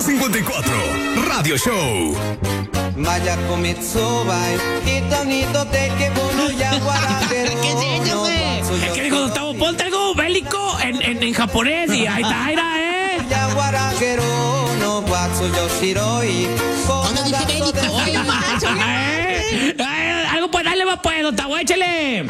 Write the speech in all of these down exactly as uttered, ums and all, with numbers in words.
cincuenta y cuatro, Radio Show. Vaya comitsubai, hitonito te que bono ya guarajero. ¿Qué es eso, güey? Es que dijo Gustavo, ponte algo bélico en, en, en japonés y ahí está, ahí está, eh. Ya guarajero, no guatsu yo shiroi. ¿Dónde dije bélico? Oye, macho, Eh, eh, Algo pues, dale va pues, Gustavo, échale.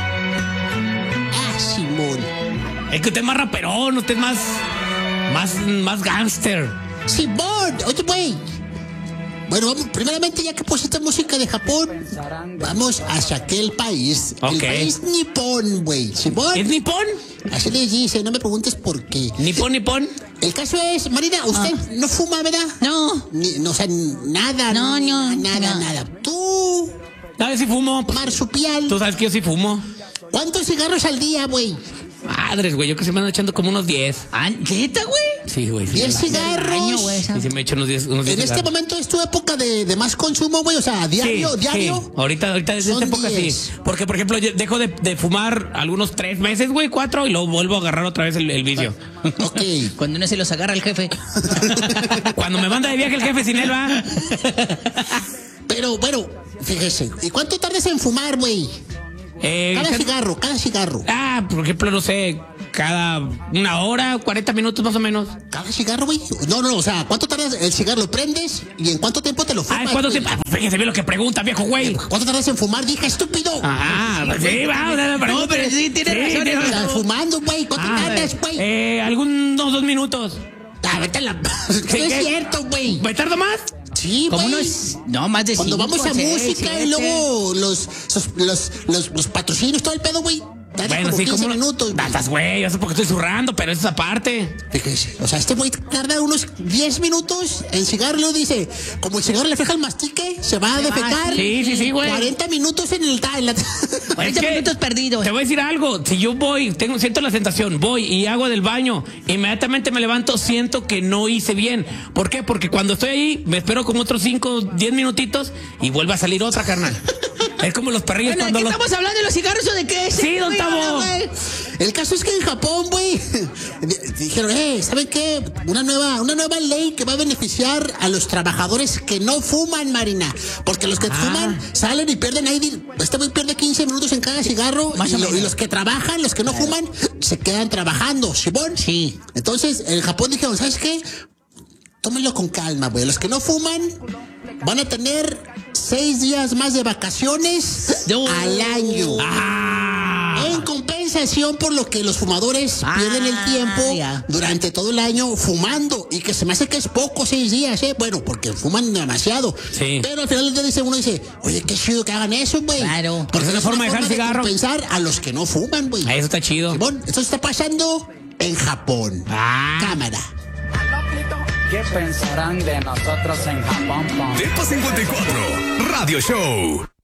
Ah, Simón. Es que usted es más raperón, usted es más, más, más gángster. Simón, oye, güey. Bueno, vamos, primeramente, ya que pusiste música de Japón, vamos hacia aquel país. Ok. El país nipón, güey. Simón. ¿Es nipón? Así les dice, no me preguntes por qué. ¿Nipón, nipón? El caso es, Marina, usted Ah. no fuma, ¿verdad? No. Ni, no, o sea, nada. No, no, Nada, no. nada. Tú, ¿Sabes si fumo? marsupial. Tú sabes que yo sí fumo. ¿Cuántos cigarros al día, güey? Madres, güey, yo que se me ando echando como unos diez. Ah, ¿neta, güey? Sí, güey. Sí, ¿Diez sí, cigarros? Año, güey, esa. sí, sí me echo unos diez. Unos diez En este cigarros. momento es tu época de, de más consumo, güey. O sea, diario, Sí, diario. sí. Ahorita, ahorita desde Son esta época diez. sí. Porque, por ejemplo, yo dejo de, de fumar algunos tres meses, güey, cuatro, y luego vuelvo a agarrar otra vez el, el vicio. Ok. Cuando uno se los agarra el jefe. Cuando me manda de viaje el jefe sin él, va. Pero, bueno, fíjese. ¿Y cuánto tardas en fumar, güey? Eh, Cada ca- cigarro, cada cigarro. Ah, por ejemplo, no sé, cada una hora, cuarenta minutos más o menos. ¿Cada cigarro, güey? No, no, o sea, ¿cuánto tardas el cigarro? ¿Lo prendes? ¿Y en cuánto tiempo te lo fumas? Ah, ¿cuánto güey? tiempo? Ah, fíjese bien lo que pregunta, viejo güey. ¿Cuánto tardas en fumar? Dije, estúpido. Ah, pues sí, va. No, pero sí, tiene razón, tiene O sea, razón. fumando, güey. ¿Cuánto Ah, tardas, güey? eh, algunos dos minutos. Ah, vete a la... No es ¿Qué? cierto, güey. ¿Me tardo más? Sí, Como güey. unos. No, más de Cuando cinco, vamos a seis, música siete. y luego los, los, los, los, los patrocinios, todo el pedo, güey. Tarda Bueno, como sí, quince como minutos. güey. Estás, güey, yo sé por qué estoy zurrando, pero eso es aparte. Fíjese, o sea, este güey tarda unos diez minutos en cigarro y luego dice, como el cigarro le fija el mastique, se va a defecar. Sí, sí, sí, güey. cuarenta minutos en el... ta- En la... cuarenta Es que minutos perdidos. Te voy a decir algo. Si yo voy, tengo, siento la sensación, voy y hago del baño, inmediatamente me levanto, siento que no hice bien. ¿Por qué? Porque cuando estoy ahí, me espero como otros cinco, diez minutitos y vuelve a salir otra, carnal. Es como los perrillos Bueno, ¿de cuando qué los... estamos hablando de los cigarros o de qué? Sí, don Güey, Tavo. güey. El caso es que en Japón, güey, dijeron, eh, ¿saben qué? Una nueva, una nueva ley que va a beneficiar a los trabajadores que no fuman, Marina. Porque los que Ah. fuman salen y pierden ahí, este güey pierde quince minutos en cada cigarro. Más Y, o lo- menos. y los que trabajan, los que no fuman, se quedan trabajando, ¿Simón? Sí. Entonces, en Japón dijeron, ¿sabes qué? Tómenlo con calma, güey. Los que no fuman van a tener seis días más de vacaciones No. al año. Ah. En compensación por lo que los fumadores Ah, pierden el tiempo ya. durante todo el año fumando. Y que se me hace que es poco, seis días, ¿eh? Bueno, porque fuman demasiado. Sí. Pero al final del día dice uno, dice, oye, qué chido que hagan eso, güey. Claro. Porque Es una forma de dejar el cigarro. compensar a los que no fuman, güey. Eso está chido. Simón, esto está pasando en Japón. Ah. Cámara. ¿Qué pensarán de nosotros en Japón? Depa cincuenta y cuatro, Radio Show.